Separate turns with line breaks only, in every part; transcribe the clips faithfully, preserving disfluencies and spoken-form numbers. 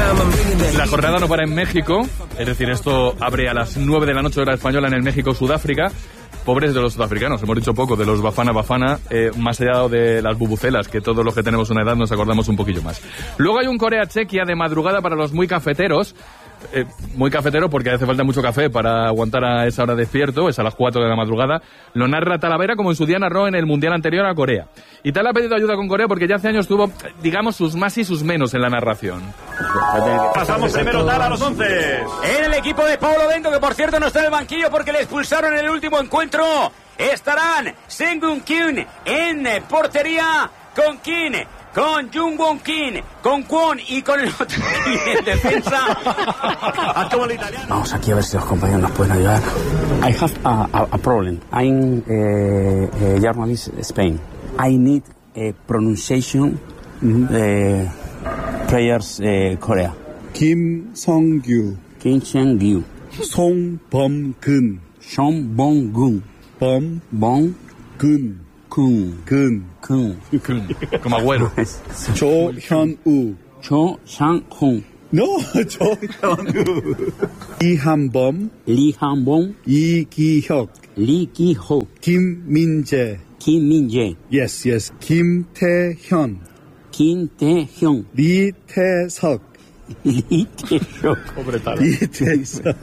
La jornada no para en México, es decir, esto abre a las nueve de la noche hora española en el México-Sudáfrica. Pobres de los sudafricanos, hemos dicho poco de los Bafana Bafana, eh, más allá de las bubucelas, que todos los que tenemos una edad nos acordamos un poquillo más. Luego hay un Corea-Chequia de madrugada para los muy cafeteros. Eh, muy cafetero porque hace falta mucho café para aguantar a esa hora despierto, es a las cuatro de la madrugada. Lo narra Talavera como en su día narró en el Mundial anterior a Corea. Y Tal ha pedido ayuda con Corea porque ya hace años tuvo, digamos, sus más y sus menos en la narración.
Pasamos primero Tal a los once.
En el equipo de Paulo Bento, que por cierto no está en el banquillo porque le expulsaron en el último encuentro, estarán Sengun Kim en portería con Kim, con Jung Won Kim, con Kwon y con el otro en defensa.
Vamos aquí a ver si los compañeros nos pueden ayudar. I have a, a, a problem. I'm a, a journalist in Spain. I need a pronunciation mm-hmm. uh, players uh, Korea.
Kim Song-gyu.
Kim Song-gyu.
Song Bom-gun.
Song Bom-gun.
Bom
Bom-gun. Kun.
Kun.
Kun.
Como Agüero.
Cho Hyun-woo.
Cho Sang-hun.
No, Cho Hyun-woo. Lee Han-bom.
Lee Han-bom.
Lee Ki-hyuk.
Lee Ki-hyuk.
Kim Min-jae.
Kim Min-jae.
Yes, yes. Kim Tae-hyun.
Kim Tae-hyun.
Lee Tae-seok.
Lee Tae-seok.
Lee Tae-seok.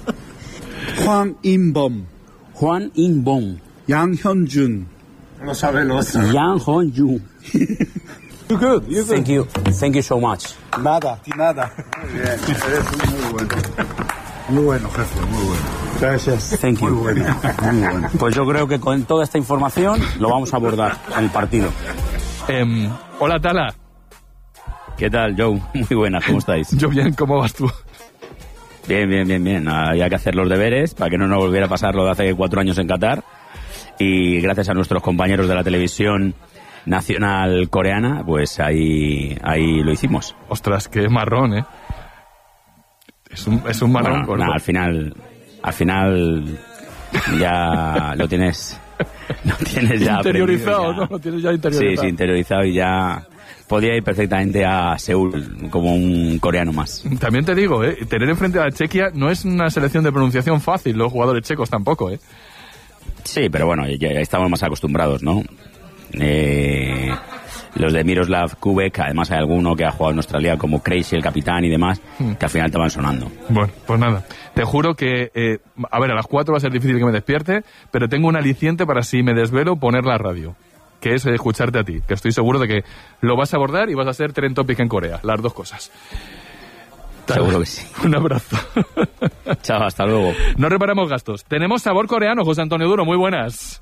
Hwang In-bom.
Hwang In-bom.
Yang Hyun-jun.
No sabe los.
Yang Hyun-jun.
You're good, you're good.
Thank you. Thank you so much.
Nada.
Nada. Muy bien. Eres muy bueno. Muy bueno, jefe, muy bueno.
Gracias.
Thank you.
Muy bueno. Muy bueno.
Pues yo creo que con toda esta información lo vamos a abordar en el partido.
Eh, hola, Tala.
¿Qué tal, Joe? Muy buenas, ¿cómo estáis?
Yo bien, ¿cómo vas tú?
Bien, bien, bien, bien. Había que hacer los deberes para que no nos volviera a pasar lo de hace cuatro años en Qatar. Y gracias a nuestros compañeros de la televisión nacional coreana, pues ahí ahí lo hicimos.
Ostras, qué marrón, ¿eh? Es un, es un marrón.
Bueno, nada, al final, al final ya lo tienes, lo tienes ya
interiorizado,
ya.
¿no? Lo tienes ya interiorizado.
Sí, sí, interiorizado y ya podía ir perfectamente a Seúl como un coreano más.
También te digo, ¿eh? Tener enfrente a Chequia no es una selección de pronunciación fácil, los jugadores checos tampoco, ¿eh?
Sí, pero bueno, ya, ya estamos más acostumbrados, ¿no? Eh, los de Miroslav Kubek, además hay alguno que ha jugado en Australia como Crazy, el capitán y demás, hmm. que al final te van sonando.
Bueno, pues nada, te juro que, eh, a ver, a las cuatro va a ser difícil que me despierte, pero tengo un aliciente para si me desvelo poner la radio, que es escucharte a ti, que estoy seguro de que lo vas a abordar y vas a ser trend topic en Corea, las dos cosas.
Seguro que sí.
Un abrazo.
Chao, hasta luego.
No reparamos gastos. Tenemos sabor coreano, José Antonio Duro, muy buenas.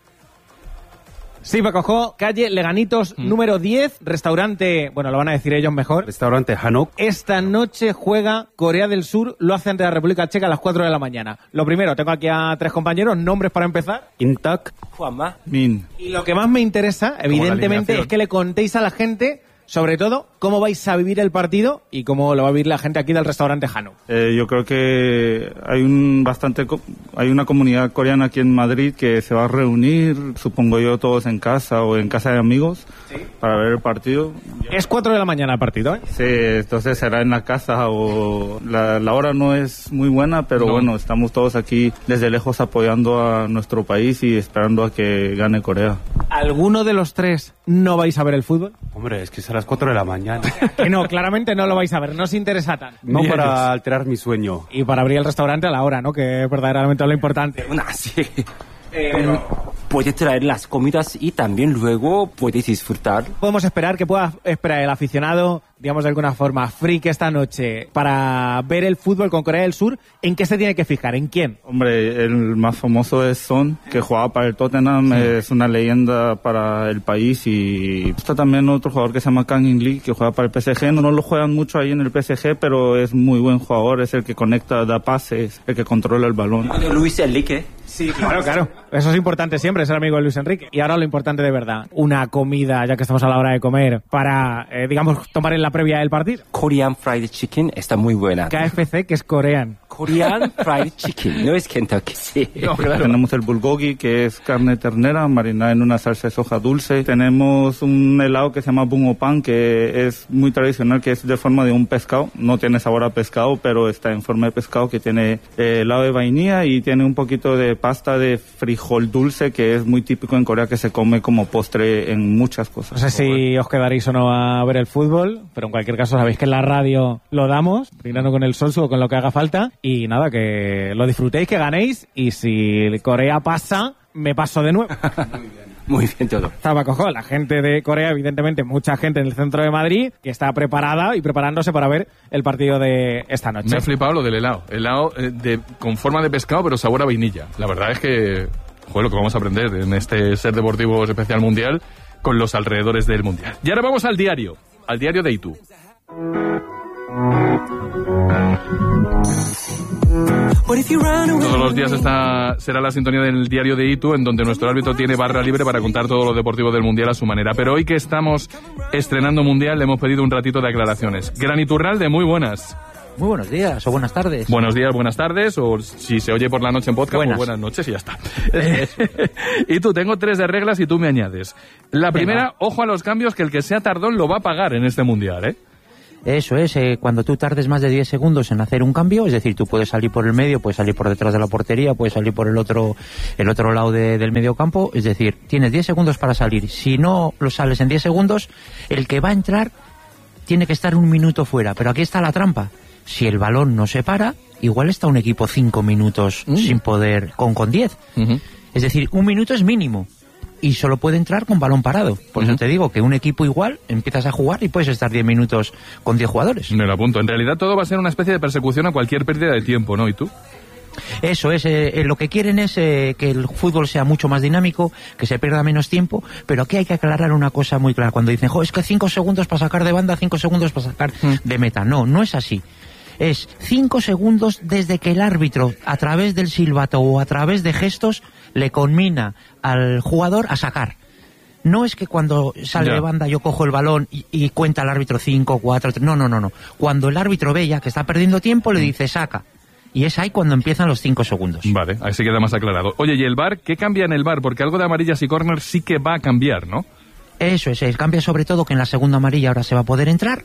Sí, Paco, calle Leganitos, mm. número diez, restaurante, bueno, lo van a decir ellos mejor.
Restaurante Hanok.
Esta noche juega Corea del Sur, lo hace ante la República Checa a las cuatro de la mañana. Lo primero, tengo aquí a tres compañeros, nombres para empezar.
Intak.
Juanma.
Min.
Y lo que más me interesa, evidentemente, es que le contéis a la gente, sobre todo, cómo vais a vivir el partido y cómo lo va a vivir la gente aquí del restaurante Hanok.
Eh, yo creo que hay un bastante hay una comunidad coreana aquí en Madrid que se va a reunir, supongo yo, todos en casa o en casa de amigos, ¿sí?, para ver el partido.
Es cuatro de la mañana el partido, ¿eh?
Sí, entonces será en la casa o la, la hora no es muy buena, pero no. Bueno, estamos todos aquí desde lejos apoyando a nuestro país y esperando a que gane Corea.
¿Alguno de los tres no vais a ver el fútbol?
Hombre, es que es a las cuatro de la mañana.
Que no, claramente no lo vais a ver, no os interesa tanto.
No para ellos. Alterar mi sueño.
Y para abrir el restaurante a la hora, ¿no? Que es verdaderamente lo importante.
Una, sí. Eh, Pero puedes traer las comidas y también luego puedes disfrutar.
Podemos esperar que pueda esperar el aficionado, digamos de alguna forma, freak esta noche para ver el fútbol con Corea del Sur. ¿En qué se tiene que fijar? ¿En quién?
Hombre, el más famoso es Son, que jugaba para el Tottenham, sí. Es una leyenda para el país. Y está también otro jugador que se llama Kang In-lee, que juega para el P S G. No, no lo juegan mucho ahí en el P S G, pero es muy buen jugador, es el que conecta, da pases, el que controla el balón.
Luis Enrique.
Sí, claro, claro. Eso es importante siempre, ser amigo de Luis Enrique. Y ahora lo importante de verdad, una comida, ya que estamos a la hora de comer, para, eh, digamos, tomar en la previa del partido.
Korean Fried Chicken está muy buena.
K F C, que es coreano.
Korean Fried Chicken, no es Kentucky. Sí.
No, claro. Tenemos el bulgogi, que es carne ternera marinada en una salsa de soja dulce. Tenemos un helado que se llama bungopan, que es muy tradicional, que es de forma de un pescado. No tiene sabor a pescado, pero está en forma de pescado, que tiene eh, helado de vainilla y tiene un poquito de pasta de frijol dulce, que es muy típico en Corea, que se come como postre en muchas cosas.
No sé si os quedaréis o no a ver el fútbol, pero en cualquier caso sabéis que en la radio lo damos, brindando con el Solsu o con lo que haga falta. Y nada, que lo disfrutéis, que ganéis, y si Corea pasa, me paso de nuevo.
Muy bien, muy bien todo.
Estaba cojo, la gente de Corea, evidentemente, mucha gente en el centro de Madrid, que está preparada y preparándose para ver el partido de esta noche.
Me ha flipado lo del helado. Helado eh, de, con forma de pescado, pero sabor a vainilla. La verdad es que, joder, lo que vamos a aprender en este Ser Deportivos Especial Mundial con los alrededores del Mundial. Y ahora vamos al diario, al diario de Itu. Todos los días esta será la sintonía del diario de Itu, en donde nuestro árbitro tiene barra libre para contar todo lo deportivo del Mundial a su manera. Pero hoy que estamos estrenando Mundial, le hemos pedido un ratito de aclaraciones. Gran Iturralde, muy buenas.
Muy buenos días o buenas tardes.
Buenos días, buenas tardes, o si se oye por la noche en podcast, buenas, pues buenas noches y ya está. Y tú, tengo tres de reglas y tú me añades. La primera, Venga. Ojo a los cambios, que el que sea tardón lo va a pagar en este Mundial, ¿eh?
Eso es, eh, cuando tú tardes más de diez segundos en hacer un cambio, es decir, tú puedes salir por el medio, puedes salir por detrás de la portería, puedes salir por el otro el otro lado de, del medio campo, es decir, tienes diez segundos para salir. Si no lo sales en diez segundos, el que va a entrar tiene que estar un minuto fuera, pero aquí está la trampa. Si el balón no se para, igual está un equipo cinco minutos mm. sin poder, con con diez. Uh-huh. Es decir, un minuto es mínimo. Y solo puede entrar con balón parado. Por uh-huh. eso te digo que un equipo igual empiezas a jugar y puedes estar diez minutos con diez jugadores.
Me lo apunto. En realidad todo va a ser una especie de persecución a cualquier pérdida de tiempo, ¿no? ¿Y tú?
Eso es, eh, lo que quieren es eh, que el fútbol sea mucho más dinámico, que se pierda menos tiempo, pero aquí hay que aclarar una cosa muy clara. Cuando dicen, jo, es que cinco segundos para sacar de banda, cinco segundos para sacar uh-huh. de meta. No, no es así. Es cinco segundos desde que el árbitro, a través del silbato o a través de gestos, le conmina al jugador a sacar. No es que cuando sale ya. de banda yo cojo el balón y, y cuenta el árbitro cinco, cuatro, tres. No, no, no, no. Cuando el árbitro ve ya que está perdiendo tiempo, le dice saca. Y es ahí cuando empiezan los cinco segundos.
Vale, ahí sí queda más aclarado. Oye, ¿y el V A R? ¿Qué cambia en el V A R? Porque algo de amarillas y córner sí que va a cambiar, ¿no?
Eso es, es, cambia sobre todo que en la segunda amarilla ahora se va a poder entrar.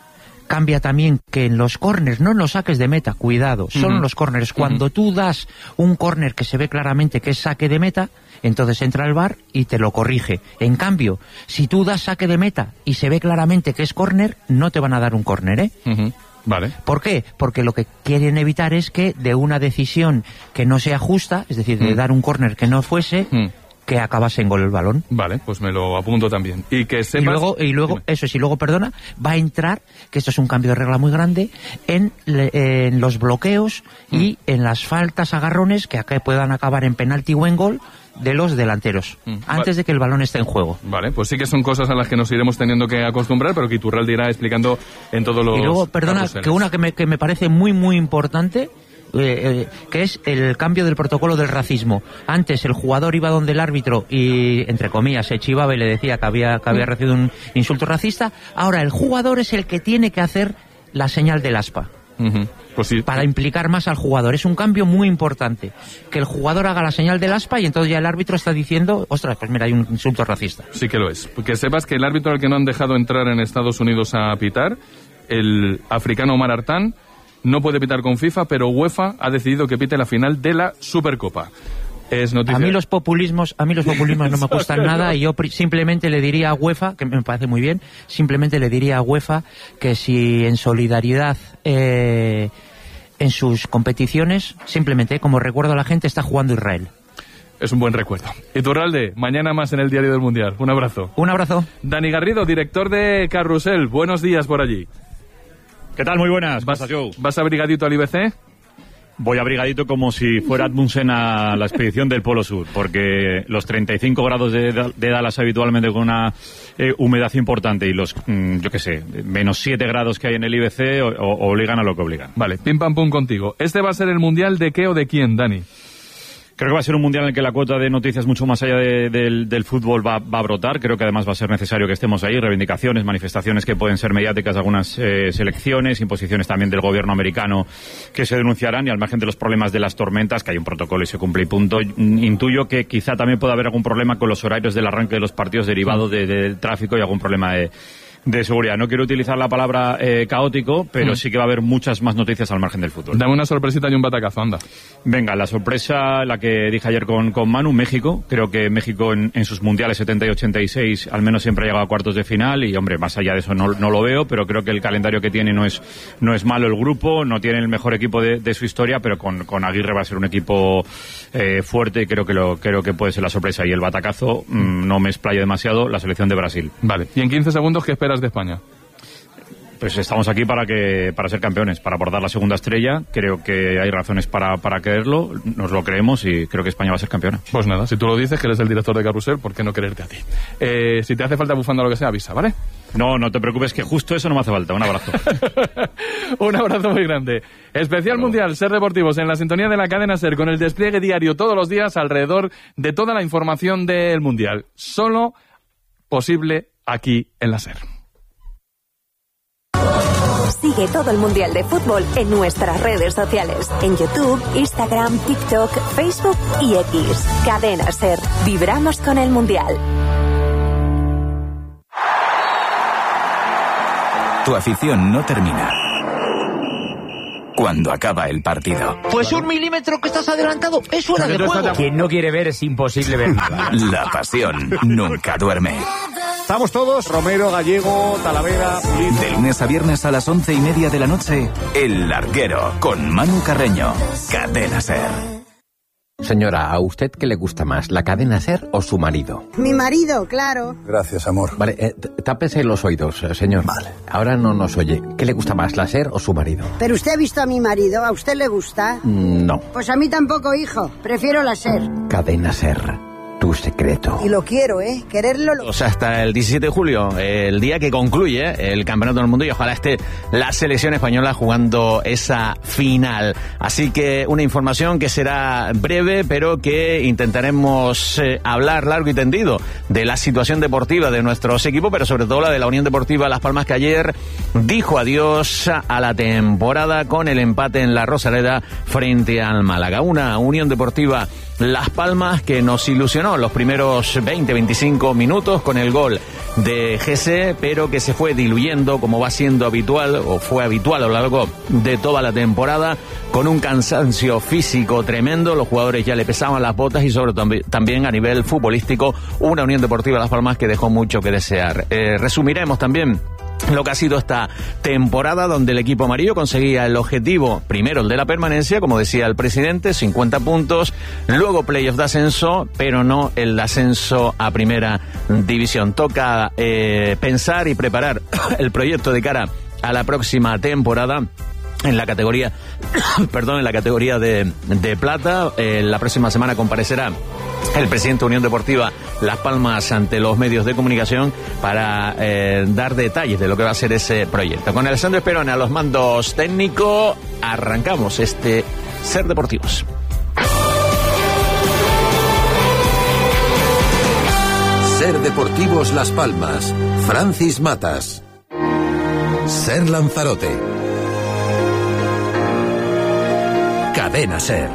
Cambia también que en los córners, no en los saques de meta, cuidado, son uh-huh. los córners. Cuando uh-huh. tú das un córner que se ve claramente que es saque de meta, entonces entra el V A R y te lo corrige. En cambio, si tú das saque de meta y se ve claramente que es córner, no te van a dar un córner, ¿eh?
Uh-huh. Vale.
¿Por qué? Porque lo que quieren evitar es que de una decisión que no sea justa, es decir, de uh-huh. dar un córner que no fuese... Uh-huh. que acabase en gol el balón.
Vale, pues me lo apunto también. Y que sepas...
Y luego, y luego eso es, y luego, perdona, va a entrar, que esto es un cambio de regla muy grande, en, en los bloqueos mm. y en las faltas agarrones que acá puedan acabar en penalti o en gol de los delanteros, mm. antes vale. de que el balón esté en juego.
Vale, pues sí que son cosas a las que nos iremos teniendo que acostumbrar, pero que Iturralde irá explicando en todos los...
Y luego, perdona, carruseles. Que una que me, que me parece muy, muy importante... Eh, eh, que es el cambio del protocolo del racismo. Antes el jugador iba donde el árbitro y, entre comillas, se chivaba y le decía que había, que había recibido un insulto racista. Ahora el jugador es el que tiene que hacer la señal del aspa.
Uh-huh. Pues sí.
Para implicar más al jugador. Es un cambio muy importante. Que el jugador haga la señal del aspa y entonces ya el árbitro está diciendo, ostras, pues mira, hay un insulto racista.
Sí que lo es. Que sepas que el árbitro al que no han dejado entrar en Estados Unidos a pitar, el africano Omar Artán, no puede pitar con FIFA, pero UEFA ha decidido que pite la final de la Supercopa. Es noticia.
A mí los populismos, a mí los populismos no me gustan nada y yo simplemente le diría a UEFA, que me parece muy bien, simplemente le diría a UEFA que si en solidaridad eh, en sus competiciones, simplemente como recuerdo a la gente, está jugando Israel.
Es un buen recuerdo. Iturralde, mañana más en el Diario del Mundial. Un abrazo.
Un abrazo.
Dani Garrido, director de Carrusel. Buenos días por allí.
¿Qué tal? Muy buenas.
¿Vas, ¿Vas abrigadito al I B C?
Voy abrigadito como si fuera Admundsen a la expedición del Polo Sur, porque los treinta y cinco grados de, de Dallas habitualmente con una eh, humedad importante y los, mm, yo qué sé, menos siete grados que hay en el I B C o, o, obligan a lo que obligan.
Vale, pim pam pum contigo. ¿Este va a ser el Mundial de qué o de quién, Dani?
Creo que va a ser un mundial en el que la cuota de noticias mucho más allá de, del, del fútbol va, va a brotar. Creo que además va a ser necesario que estemos ahí. Reivindicaciones, manifestaciones que pueden ser mediáticas de algunas eh, selecciones, imposiciones también del gobierno americano que se denunciarán, y al margen de los problemas de las tormentas, que hay un protocolo y se cumple y punto. Intuyo que quizá también pueda haber algún problema con los horarios del arranque de los partidos derivado de, de, del tráfico y algún problema de... de seguridad. No quiero utilizar la palabra eh, caótico, pero mm. sí que va a haber muchas más noticias al margen del fútbol.
Dame una sorpresita y un batacazo, anda.
Venga, la sorpresa, la que dije ayer con, con Manu, México. Creo que México en, en sus mundiales setenta y ochenta y seis al menos siempre ha llegado a cuartos de final y, hombre, más allá de eso no, no lo veo, pero creo que el calendario que tiene no es, no es malo el grupo, no tiene el mejor equipo de, de su historia, pero con, con Aguirre va a ser un equipo eh, fuerte y creo que, lo, creo que puede ser la sorpresa. Y el batacazo, mmm, no me explayo demasiado, la selección de Brasil.
Vale, y en quince segundos, ¿qué esperas de España?
Pues estamos aquí para que para ser campeones, para abordar la segunda estrella. Creo que hay razones para, para creerlo, nos lo creemos y creo que España va a ser campeona.
Pues nada, si tú lo dices, que eres el director de Carrusel, ¿por qué no creerte a ti? Eh, si te hace falta bufanda o lo que sea, avisa, ¿vale?
No, no te preocupes, que justo eso no me hace falta. Un abrazo.
Un abrazo muy grande. Especial Hello. Mundial Ser Deportivos en la sintonía de la cadena Ser, con el despliegue diario todos los días alrededor de toda la información del Mundial. Solo posible aquí en la Ser.
Sigue todo el Mundial de Fútbol en nuestras redes sociales. En YouTube, Instagram, TikTok, Facebook y X. Cadena Ser. Vibramos con el Mundial.
Tu afición no termina cuando acaba el partido.
Pues un milímetro que estás adelantado es fuera de juego.
Quien no quiere ver es imposible ver nada.
La pasión nunca duerme.
Estamos todos, Romero, Gallego, Talavera, Pulido.
De lunes a viernes a las once y media de la noche, El Larguero, con Manu Carreño. Cadena Ser.
Señora, ¿a usted qué le gusta más, la cadena Ser o su marido?
Mi marido, claro.
Gracias, amor.
Vale, eh, tápese los oídos, señor.
Vale.
Ahora no nos oye. ¿Qué le gusta más, la Ser o su marido?
Pero usted ha visto a mi marido, ¿a usted le gusta?
Mm, no.
Pues a mí tampoco, hijo. Prefiero la Ser.
Cadena Ser. Tu secreto.
Y lo quiero, ¿eh? Quererlo... Lo...
O sea, hasta el diecisiete de julio, el día que concluye el Campeonato del Mundo, y ojalá esté la selección española jugando esa final. Así que una información que será breve, pero que intentaremos eh, hablar largo y tendido de la situación deportiva de nuestros equipos, pero sobre todo la de la Unión Deportiva Las Palmas, que ayer dijo adiós a la temporada con el empate en la Rosaleda frente al Málaga. Una Unión Deportiva Las Palmas que nos ilusionó los primeros veinte veinticinco minutos con el gol de G C, pero que se fue diluyendo, como va siendo habitual, o fue habitual a lo largo de toda la temporada, con un cansancio físico tremendo. Los jugadores ya le pesaban las botas y sobre todo también a nivel futbolístico, una Unión Deportiva Las Palmas que dejó mucho que desear. Eh, resumiremos también lo que ha sido esta temporada, donde el equipo amarillo conseguía el objetivo, primero el de la permanencia, como decía el presidente, cincuenta puntos, luego playoff de ascenso, pero no el ascenso a primera división. Toca eh, pensar y preparar el proyecto de cara a la próxima temporada en la categoría, perdón, en la categoría de, de plata. Eh, la próxima semana comparecerá el presidente de Unión Deportiva Las Palmas ante los medios de comunicación para eh, dar detalles de lo que va a ser ese proyecto. Con Alessandro Esperone a los mandos técnicos, arrancamos este Ser Deportivos.
Ser Deportivos Las Palmas, Francis Matas. Ser Lanzarote. Cadena Ser.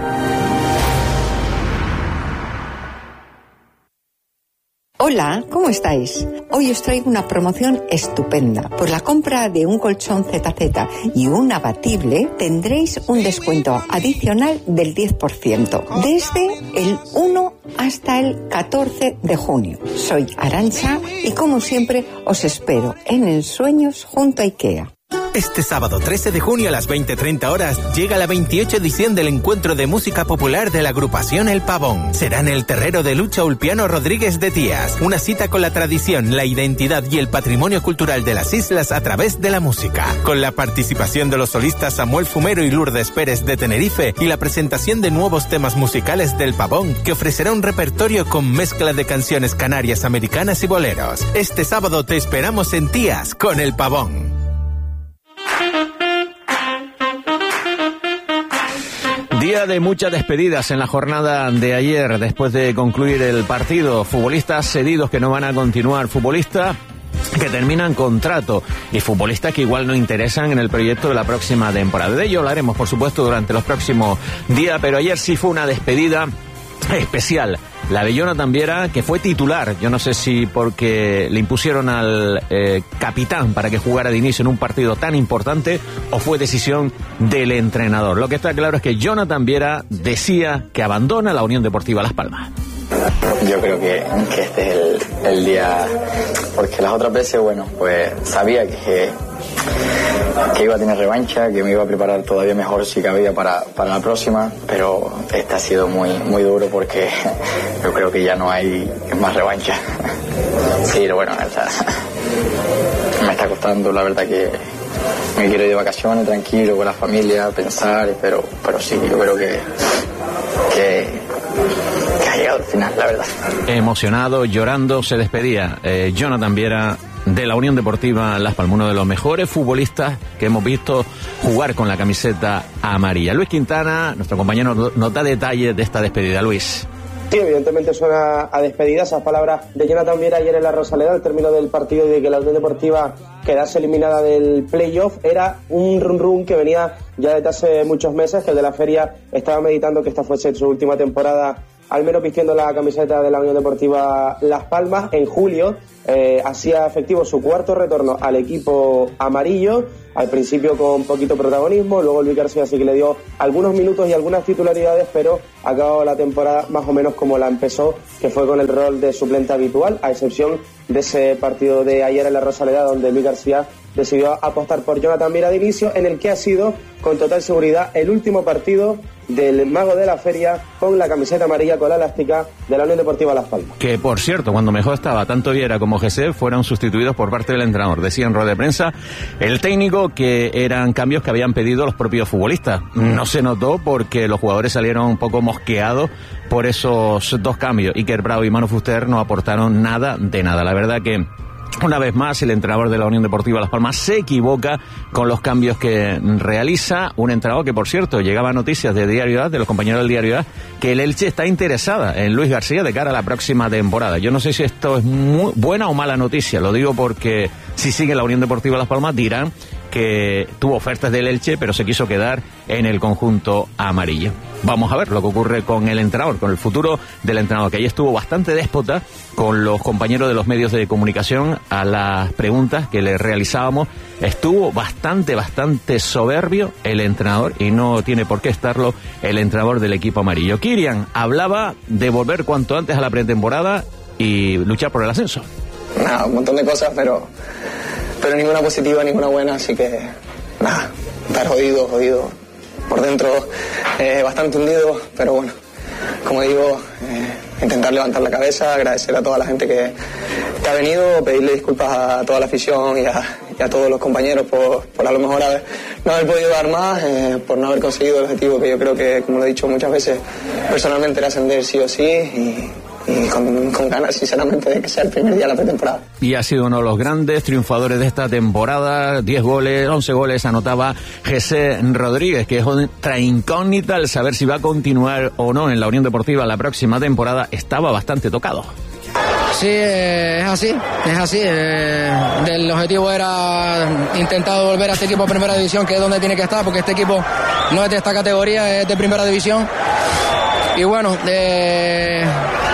Hola, ¿cómo estáis? Hoy os traigo una promoción estupenda. Por la compra de un colchón Z Z y un abatible tendréis un descuento adicional del diez por ciento desde el uno hasta el catorce de junio. Soy Arantxa y como siempre os espero en Ensueños junto a IKEA.
Este sábado trece de junio a las veinte treinta horas llega la veintiocho edición del Encuentro de Música Popular de la agrupación El Pavón. Será en el terrero de Lucha Ulpiano Rodríguez de Tías. Una cita con la tradición, la identidad y el patrimonio cultural de las islas a través de la música. Con la participación de los solistas Samuel Fumero y Lourdes Pérez de Tenerife y la presentación de nuevos temas musicales del Pavón, que ofrecerá un repertorio con mezcla de canciones canarias, americanas y boleros. Este sábado te esperamos en Tías con El Pavón.
Día de muchas despedidas en la jornada de ayer, después de concluir el partido. Futbolistas cedidos que no van a continuar, futbolistas que terminan contrato y futbolistas que igual no interesan en el proyecto de la próxima temporada. De ello hablaremos, por supuesto, durante los próximos días, pero ayer sí fue una despedida especial. La de Jonathan Viera, que fue titular, yo no sé si porque le impusieron al eh, capitán para que jugara de inicio en un partido tan importante o fue decisión del entrenador. Lo que está claro es que Jonathan Viera decía que abandona la Unión Deportiva Las Palmas.
Yo creo que, que este es el, el día, porque las otras veces, bueno, pues sabía que, que iba a tener revancha, que me iba a preparar todavía mejor si cabía para, para la próxima, pero este ha sido muy, muy duro porque yo creo que ya no hay más revancha. Sí, pero bueno, está, me está costando, la verdad que me quiero ir de vacaciones tranquilo con la familia, pensar, pero, pero sí, yo creo que, que que ha llegado al final, la verdad.
Emocionado, llorando, se despedía eh, Jonathan Viera de la Unión Deportiva Las Palmas, uno de los mejores futbolistas que hemos visto jugar con la camiseta amarilla. Luis Quintana, nuestro compañero, nos da detalles de esta despedida. Luis.
Sí, evidentemente suena a despedida esas palabras de Jonathan Viera ayer en la Rosaleda al término del partido y de que la Unión Deportiva quedase eliminada del playoff. Era un run run que venía ya desde hace muchos meses, que el de la Feria estaba meditando que esta fuese su última temporada, al menos vistiendo la camiseta de la Unión Deportiva Las Palmas. En julio eh, hacía efectivo su cuarto retorno al equipo amarillo, al principio con poquito protagonismo, luego Luis García sí que le dio algunos minutos y algunas titularidades, pero acabó la temporada más o menos como la empezó, que fue con el rol de suplente habitual, a excepción de ese partido de ayer en la Rosaleda, donde Luis García decidió apostar por Jonathan Viera de inicio, en el que ha sido con total seguridad el último partido del mago de la Feria con la camiseta amarilla con la elástica de la Unión Deportiva Las Palmas.
Que, por cierto, cuando mejor estaba tanto Viera como Jesse fueron sustituidos por parte del entrenador. Decía en rueda de prensa el técnico que eran cambios que habían pedido los propios futbolistas. No se notó porque los jugadores salieron un poco mosqueados por esos dos cambios. Iker Bravo y Manu Fuster no aportaron nada de nada. La verdad que una vez más, el entrenador de la Unión Deportiva Las Palmas se equivoca con los cambios que realiza. Un entrenador que, por cierto, llegaba noticias de Diario A, de los compañeros del Diario A, que el Elche está interesada en Luis García de cara a la próxima temporada. Yo no sé si esto es muy buena o mala noticia. Lo digo porque si sigue la Unión Deportiva Las Palmas dirán que tuvo ofertas del Elche, pero se quiso quedar en el conjunto amarillo. Vamos a ver lo que ocurre con el entrenador, con el futuro del entrenador, que ahí estuvo bastante déspota con los compañeros de los medios de comunicación a las preguntas que le realizábamos. Estuvo bastante, bastante soberbio el entrenador y no tiene por qué estarlo el entrenador del equipo amarillo. Kirian hablaba de volver cuanto antes a la pretemporada y luchar por el ascenso.
Nada, un montón de cosas, pero... pero ninguna positiva, ninguna buena, así que nada, estar jodido, jodido, por dentro eh, bastante hundido, pero bueno, como digo, eh, intentar levantar la cabeza, agradecer a toda la gente que, que ha venido, pedirle disculpas a toda la afición y a, y a todos los compañeros por, por a lo mejor haber, no haber podido dar más, eh, por no haber conseguido el objetivo que yo creo que, como lo he dicho muchas veces, personalmente era ascender sí o sí, y y con, con ganas sinceramente de que sea el primer día de la pretemporada.
Y ha sido uno de los grandes triunfadores de esta temporada. diez goles, once goles anotaba Jesse Rodríguez, que es otra incógnita el saber si va a continuar o no en la Unión Deportiva la próxima temporada. Estaba bastante tocado.
Sí, eh, es así, es así. Eh, el objetivo era intentar volver a este equipo a primera división, que es donde tiene que estar, porque este equipo no es de esta categoría, es de primera división. Y bueno, eh,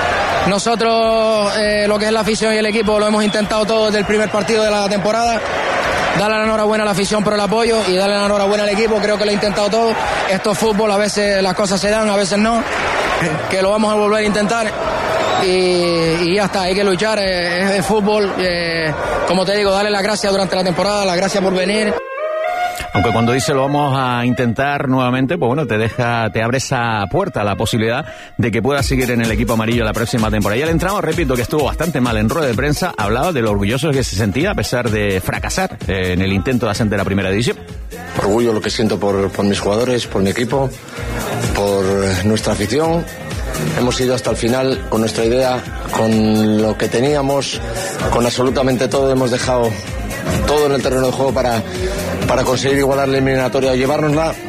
nosotros, eh, lo que es la afición y el equipo, lo hemos intentado todo desde el primer partido de la temporada. Darle la enhorabuena a la afición por el apoyo y darle la enhorabuena al equipo, creo que lo he intentado todo. Esto es fútbol, a veces las cosas se dan, a veces no, que lo vamos a volver a intentar. Y, y ya está, hay que luchar, eh, es, es fútbol, eh, como te digo, darle las gracias durante la temporada, las gracias por venir.
Aunque cuando dice lo vamos a intentar nuevamente, pues bueno, te deja, te abre esa puerta a la posibilidad de que pueda seguir en el equipo amarillo la próxima temporada. Y el entrenador, repito, que estuvo bastante mal en rueda de prensa, hablaba de lo orgulloso que se sentía a pesar de fracasar en el intento de ascender a primera división.
Orgullo lo que siento por, por mis jugadores, por mi equipo, por nuestra afición. Hemos ido hasta el final con nuestra idea, con lo que teníamos, con absolutamente todo. Hemos dejado todo en el terreno de juego para, para conseguir igualar la eliminatoria y llevárnosla.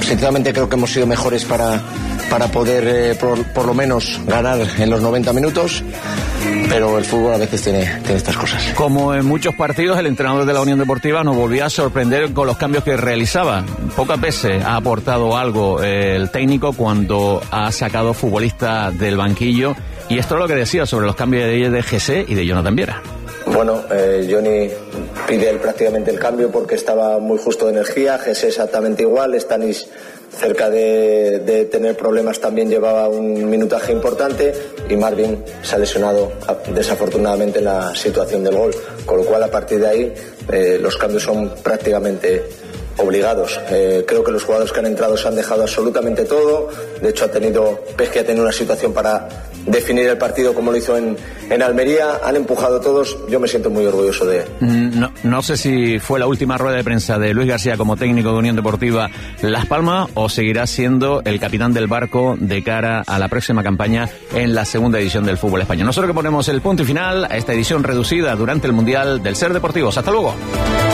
sinceramente creo que hemos sido mejores para, para poder eh, por, por lo menos ganar en los noventa minutos, pero el fútbol a veces tiene, tiene estas cosas.
Como en muchos partidos, el entrenador de la Unión Deportiva nos volvía a sorprender con los cambios que realizaba. Pocas veces ha aportado algo eh, el técnico cuando ha sacado futbolistas del banquillo, y esto es lo que decía sobre los cambios de, de Jesse y de Jonathan Viera.
Bueno, eh, Johnny pide el, prácticamente el cambio porque estaba muy justo de energía, Jesse exactamente igual, Stanis cerca de, de tener problemas también llevaba un minutaje importante, y Marvin se ha lesionado desafortunadamente en la situación del gol, con lo cual a partir de ahí eh, los cambios son prácticamente obligados. Eh, creo que los jugadores que han entrado se han dejado absolutamente todo. De hecho, ha tenido Pesque ha tenido una situación para definir el partido como lo hizo en, en Almería. Han empujado todos. Yo me siento muy orgulloso de...
No, no sé si fue la última rueda de prensa de Luis García como técnico de Unión Deportiva Las Palmas, o seguirá siendo el capitán del barco de cara a la próxima campaña en la segunda edición del fútbol español. Nosotros que ponemos el punto y final a esta edición reducida durante el Mundial del Ser Deportivos. Hasta luego.